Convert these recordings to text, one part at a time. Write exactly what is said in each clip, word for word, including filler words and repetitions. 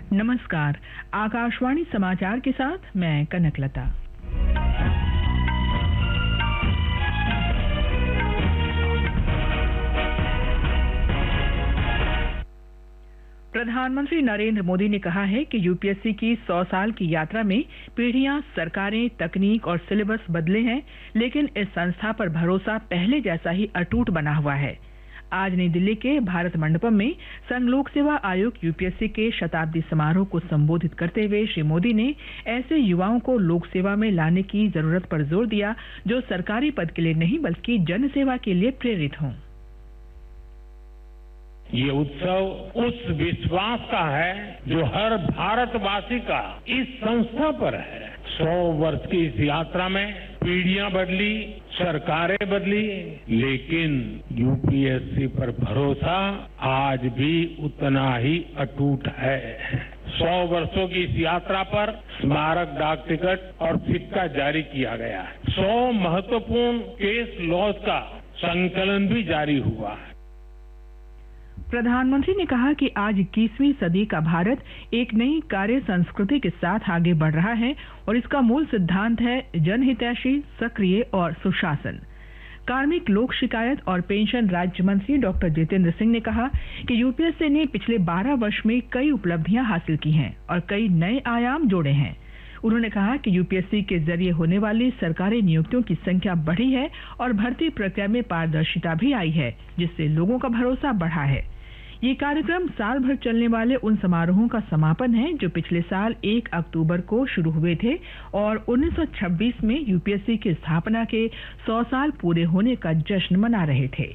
नमस्कार, आकाशवाणी समाचार के साथ मैं कनकलता। प्रधानमंत्री नरेंद्र मोदी ने कहा है कि यूपीएससी की सौ साल की यात्रा में पीढ़ियां, सरकारें, तकनीक और सिलेबस बदले हैं, लेकिन इस संस्था पर भरोसा पहले जैसा ही अटूट बना हुआ है। आज नई दिल्ली के भारत मंडपम में संघ लोक सेवा आयोग यूपीएससी के शताब्दी समारोह को संबोधित करते हुए श्री मोदी ने ऐसे युवाओं को लोक सेवा में लाने की जरूरत पर जोर दिया जो सरकारी पद के लिए नहीं बल्कि जन सेवा के लिए प्रेरित हों। ये उत्सव उस विश्वास का है जो हर भारतवासी का इस संस्था पर है। सौ वर्ष की इस यात्रा में पीढ़ियां बदली, सरकारें बदली, लेकिन यूपीएससी पर भरोसा आज भी उतना ही अटूट है। सौ वर्षों की इस यात्रा पर स्मारक डाक टिकट और सिक्का जारी किया गया है। सौ महत्वपूर्ण केस लॉज का संकलन भी जारी हुआ है। प्रधानमंत्री ने कहा कि आज इक्कीसवीं सदी का भारत एक नई कार्य संस्कृति के साथ आगे बढ़ रहा है और इसका मूल सिद्धांत है जनहितैषी, सक्रिय और सुशासन। कार्मिक, लोक शिकायत और पेंशन राज्य मंत्री डॉक्टर जितेंद्र सिंह ने कहा कि यूपीएससी ने पिछले बारह वर्ष में कई उपलब्धियां हासिल की हैं और कई नए आयाम जोड़े हैं। उन्होंने कहा कि यूपीएससी के जरिए होने वाली सरकारी नियुक्तियों की संख्या बढ़ी है और भर्ती प्रक्रिया में पारदर्शिता भी आई है, जिससे लोगों का भरोसा बढ़ा है। ये कार्यक्रम साल भर चलने वाले उन समारोहों का समापन है जो पिछले साल एक अक्टूबर को शुरू हुए थे और उन्नीस सौ छब्बीस में यूपीएससी की स्थापना के सौ साल पूरे होने का जश्न मना रहे थे।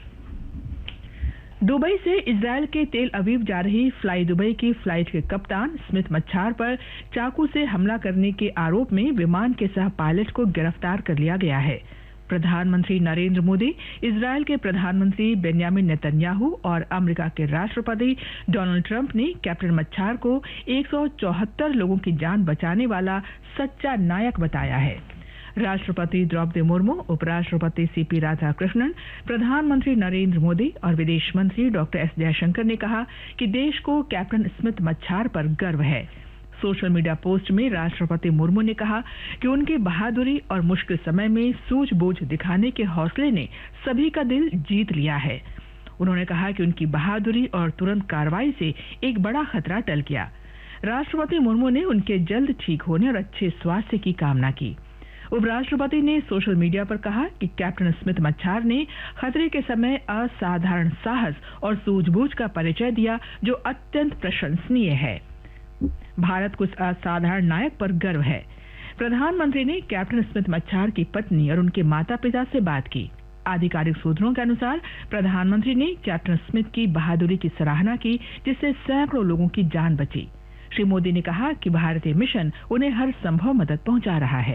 दुबई से इजरायल के तेल अवीव जा रही फ्लाई दुबई की फ्लाइट के कप्तान स्मिथ मच्छार पर चाकू से हमला करने के आरोप में विमान के सह पायलट को गिरफ्तार कर लिया गया है। प्रधानमंत्री नरेंद्र मोदी, इजरायल के प्रधानमंत्री बेन्यामिन नेतन्याहू और अमेरिका के राष्ट्रपति डोनाल्ड ट्रंप ने कैप्टन मच्छार को एक सौ चौहत्तर लोगों की जान बचाने वाला सच्चा नायक बताया है। राष्ट्रपति द्रौपदी मुर्मू, उपराष्ट्रपति सीपी राधाकृष्णन, प्रधानमंत्री नरेंद्र मोदी और विदेश मंत्री डॉक्टर एस जयशंकर ने कहा कि देश को कैप्टन स्मिथ मच्छार पर गर्व है। सोशल मीडिया पोस्ट में राष्ट्रपति मुर्मू ने कहा कि उनकी बहादुरी और मुश्किल समय में सूझबूझ दिखाने के हौसले ने सभी का दिल जीत लिया है। उन्होंने कहा कि उनकी बहादुरी और तुरंत कार्रवाई से एक बड़ा खतरा टल गया। राष्ट्रपति मुर्मू ने उनके जल्द ठीक होने और अच्छे स्वास्थ्य की कामना की। उपराष्ट्रपति ने सोशल मीडिया पर कहा कि कैप्टन स्मिथ मच्छार ने खतरे के समय असाधारण साहस और सूझबूझ का परिचय दिया जो अत्यंत प्रशंसनीय है। भारत को इस असाधारण नायक पर गर्व है। प्रधानमंत्री ने कैप्टन स्मिथ मच्छार की पत्नी और उनके माता पिता से बात की। आधिकारिक सूत्रों के अनुसार प्रधानमंत्री ने कैप्टन स्मिथ की बहादुरी की सराहना की, जिससे सैकड़ों लोगों की जान बची। श्री मोदी ने कहा कि भारतीय मिशन उन्हें हर संभव मदद पहुंचा रहा है।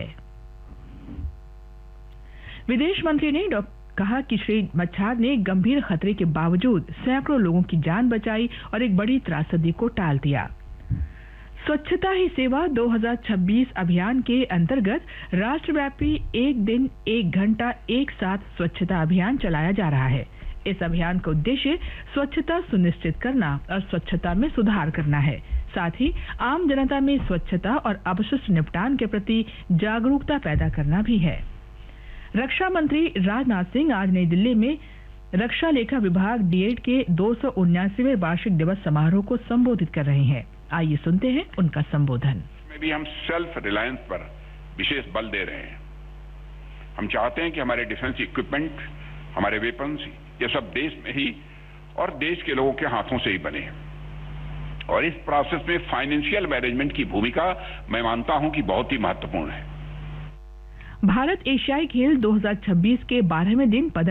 विदेश मंत्री ने कहा कि श्री मच्छार ने गंभीर खतरे के बावजूद सैकड़ों लोगों की जान बचाई और एक बड़ी त्रासदी को टाल दिया। स्वच्छता ही सेवा दो हज़ार छब्बीस अभियान के अंतर्गत राष्ट्रव्यापी एक दिन एक घंटा एक साथ स्वच्छता अभियान चलाया जा रहा है। इस अभियान का उद्देश्य स्वच्छता सुनिश्चित करना और स्वच्छता में सुधार करना है। साथ ही आम जनता में स्वच्छता और अपशिष्ट निपटान के प्रति जागरूकता पैदा करना भी है। रक्षा मंत्री राजनाथ सिंह आज नई दिल्ली में रक्षा लेखा विभाग डीएड के दो सौ उन्यासीवें वार्षिक दिवस समारोह को संबोधित कर रहे हैं। आइए सुनते हैं उनका संबोधन। में भी हम सेल्फ रिलायंस पर विशेष बल दे रहे हैं। हम चाहते हैं कि हमारे डिफेंस इक्विपमेंट, हमारे वेपन्स, ये सब देश में ही और देश के लोगों के हाथों से ही बने। और इस प्रोसेस में फाइनेंशियल मैनेजमेंट की भूमिका मैं मानता हूं कि बहुत ही महत्वपूर्ण है। भारत एशियाई खेल दो हज़ार छब्बीस के बारहवें दिन पदक